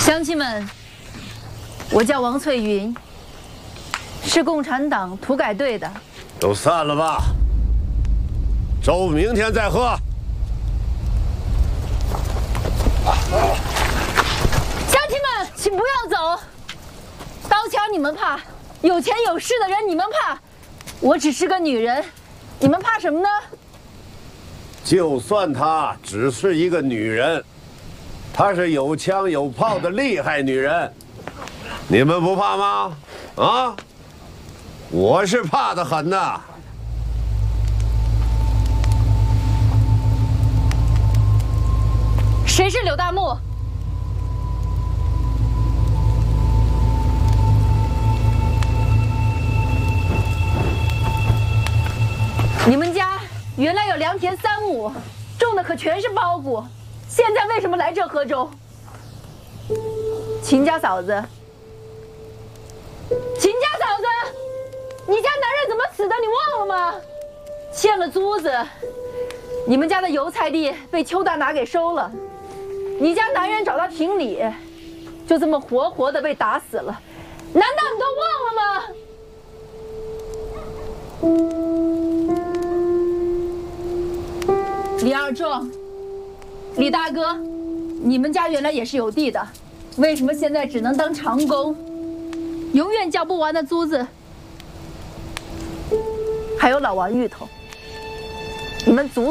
乡亲们，我叫王翠云，是共产党土改队的。 都散了吧，粥明天再喝。 乡亲们，请不要走，刀枪你们怕，有钱有势的人你们怕，我只是个女人，你们怕什么呢？ 就算她只是一个女人，她是有枪有炮的厉害女人，你们不怕吗？啊，我是怕得很呐。 谁是柳大木？你们家原来有2田3亩，种的可全是苞谷，现在为什么来这喝粥？秦家嫂子，秦家嫂子，你家男人怎么死的？你忘了吗？欠了租子，你们家的油菜地被邱大拿给收了，你家男人找他评理，就这么活活的被打死了，难道你都忘了吗？李二壮，李大哥，你们家原来也是有地的，为什么现在只能当长工？永远交不完的租子。还有老王芋头，你们祖